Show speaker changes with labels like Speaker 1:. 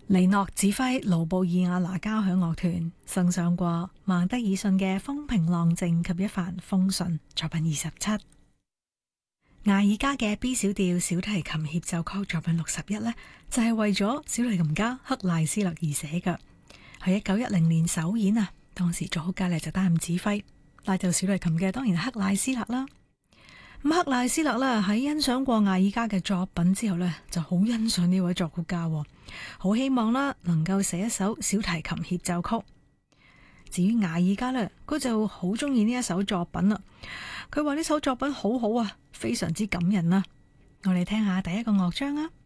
Speaker 1: 尼諾指揮盧布爾亞拿交響樂團送上過孟德爾遜嘅風平浪靜及一帆風順作品27，艾爾加嘅 B 小調小提琴協奏曲作品61呢，就係為咗小提琴家克賴斯勒而寫嘅，喺1910年首演啊，當時作曲家呢就擔任指揮，拉奏小提琴嘅當然係克賴斯勒啦。咁克賴斯勒呢喺欣賞過艾爾加嘅作品之後呢，就好欣賞呢位作曲家，好希望啦能夠寫一首小提琴協奏曲。至於艾爾加呢，佢就好中意呢一首作品啦。佢話呢首作品好好啊，非常之感人啊。我哋聽下第一個樂章啊。